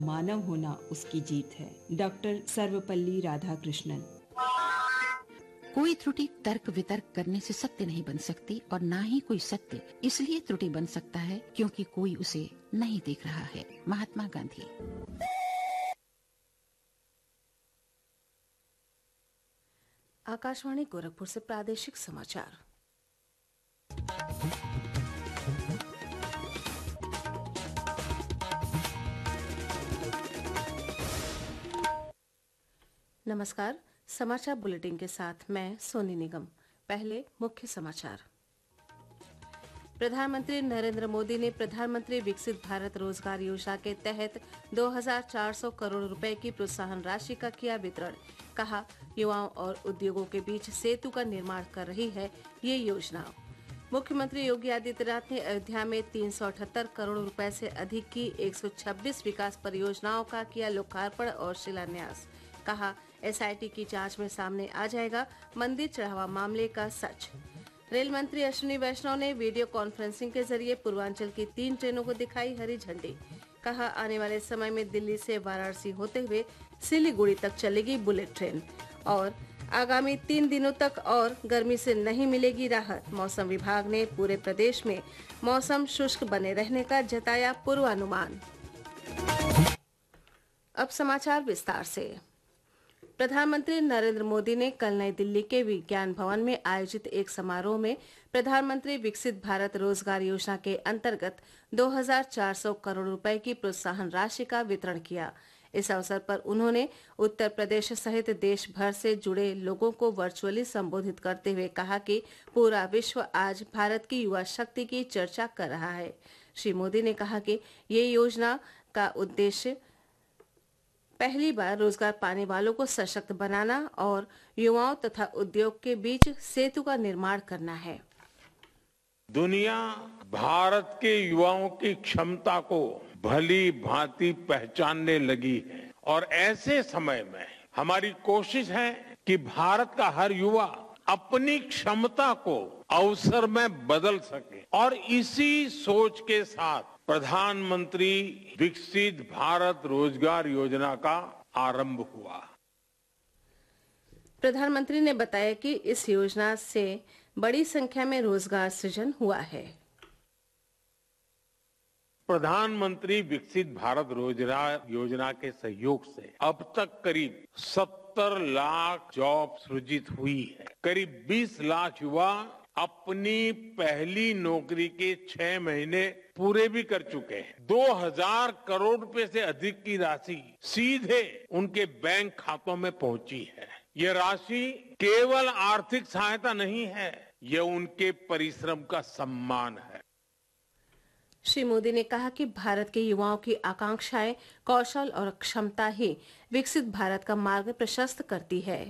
मानव होना उसकी जीत है। डॉक्टर सर्वपल्ली राधाकृष्णन। कोई त्रुटि तर्क वितर्क करने से सत्य नहीं बन सकती और ना ही कोई सत्य इसलिए त्रुटि बन सकता है क्योंकि कोई उसे नहीं देख रहा है। महात्मा गांधी। आकाशवाणी गोरखपुर से प्रादेशिक समाचार। नमस्कार, समाचार बुलेटिन के साथ मैं सोनी निगम। पहले मुख्य समाचार। प्रधानमंत्री नरेंद्र मोदी ने प्रधानमंत्री विकसित भारत रोजगार योजना के तहत 2,400 करोड़ रुपए की प्रोत्साहन राशि का किया वितरण। कहा, युवाओं और उद्योगों के बीच सेतु का निर्माण कर रही है ये योजना। मुख्यमंत्री योगी आदित्यनाथ ने अयोध्या में 378 करोड़ रुपए से अधिक की 126 विकास परियोजनाओं का किया लोकार्पण और शिलान्यास। कहा, एसआईटी की जांच में सामने आ जाएगा मंदिर चढ़ावा मामले का सच। रेल मंत्री अश्विनी वैष्णव ने वीडियो कॉन्फ्रेंसिंग के जरिए पूर्वांचल की 3 ट्रेनों को दिखाई हरी झंडी। कहा, आने वाले समय में दिल्ली से वाराणसी होते हुए सिलीगुड़ी तक चलेगी बुलेट ट्रेन। और आगामी 3 दिनों तक और गर्मी से नहीं मिलेगी राहत। मौसम विभाग ने पूरे प्रदेश में मौसम शुष्क बने रहने का जताया पूर्वानुमान। अब समाचार विस्तार से। प्रधानमंत्री नरेंद्र मोदी ने कल नई दिल्ली के विज्ञान भवन में आयोजित एक समारोह में प्रधानमंत्री विकसित भारत रोजगार योजना के अंतर्गत 2,400 करोड़ रुपए की प्रोत्साहन राशि का वितरण किया। इस अवसर पर उन्होंने उत्तर प्रदेश सहित देश भर से जुड़े लोगों को वर्चुअली संबोधित करते हुए कहा कि पूरा विश्व आज भारत की युवा शक्ति की चर्चा कर रहा है। श्री मोदी ने कहा कि ये योजना का उद्देश्य पहली बार रोजगार पाने वालों को सशक्त बनाना और युवाओं तथा उद्योग के बीच सेतु का निर्माण करना है। दुनिया भारत के युवाओं की क्षमता को भली भांति पहचानने लगी है और ऐसे समय में हमारी कोशिश है कि भारत का हर युवा अपनी क्षमता को अवसर में बदल सके और इसी सोच के साथ प्रधानमंत्री विकसित भारत रोजगार योजना का आरंभ हुआ। प्रधानमंत्री ने बताया कि इस योजना से बड़ी संख्या में रोजगार सृजन हुआ है। प्रधानमंत्री विकसित भारत रोजगार योजना के सहयोग से अब तक करीब 70 लाख जॉब सृजित हुई है। करीब 20 लाख युवा अपनी पहली नौकरी के 6 महीने पूरे भी कर चुके हैं। 2,000 करोड़ रुपए से अधिक की राशि सीधे उनके बैंक खातों में पहुंची है। ये राशि केवल आर्थिक सहायता नहीं है, ये उनके परिश्रम का सम्मान है। श्री मोदी ने कहा कि भारत के युवाओं की आकांक्षाएं, कौशल और क्षमता ही विकसित भारत का मार्ग प्रशस्त करती है।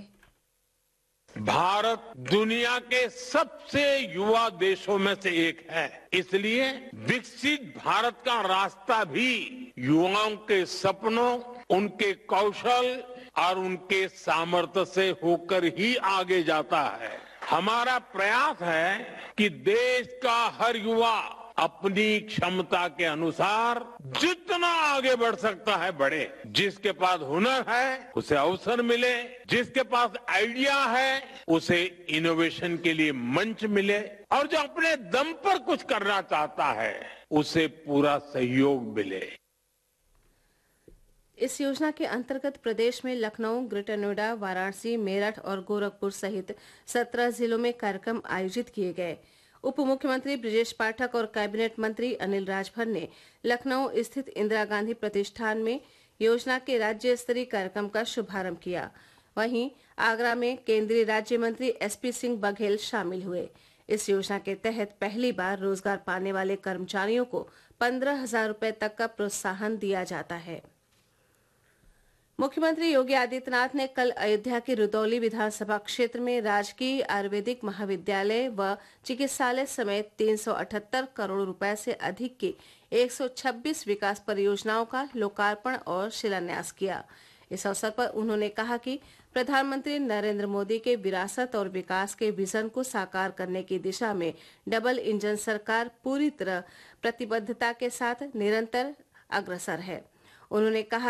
भारत दुनिया के सबसे युवा देशों में से एक है, इसलिए विकसित भारत का रास्ता भी युवाओं के सपनों, उनके कौशल और उनके सामर्थ्य से होकर ही आगे जाता है। हमारा प्रयास है कि देश का हर युवा अपनी क्षमता के अनुसार जितना आगे बढ़ सकता है बढ़े। जिसके पास हुनर है उसे अवसर मिले, जिसके पास आइडिया है उसे इनोवेशन के लिए मंच मिले और जो अपने दम पर कुछ करना चाहता है उसे पूरा सहयोग मिले। इस योजना के अंतर्गत प्रदेश में लखनऊ, ग्रेटर नोएडा, वाराणसी, मेरठ और गोरखपुर सहित 17 जिलों में कार्यक्रम आयोजित किए गए। उप मुख्यमंत्री ब्रजेश पाठक और कैबिनेट मंत्री अनिल राजभर ने लखनऊ स्थित इंदिरा गांधी प्रतिष्ठान में योजना के राज्य स्तरीय कार्यक्रम का शुभारंभ किया। वहीं आगरा में केंद्रीय राज्य मंत्री एसपी सिंह बघेल शामिल हुए। इस योजना के तहत पहली बार रोजगार पाने वाले कर्मचारियों को 15,000 रुपए तक का प्रोत्साहन दिया जाता है। मुख्यमंत्री योगी आदित्यनाथ ने कल अयोध्या के रुदौली विधानसभा क्षेत्र में राजकीय आयुर्वेदिक महाविद्यालय व चिकित्सालय समेत 378 करोड़ रुपए से अधिक की 126 विकास परियोजनाओं का लोकार्पण और शिलान्यास किया। इस अवसर पर उन्होंने कहा कि प्रधानमंत्री नरेंद्र मोदी के विरासत और विकास के विजन को साकार करने की दिशा में डबल इंजन सरकार पूरी तरह प्रतिबद्धता के साथ निरंतर अग्रसर है। उन्होंने कहा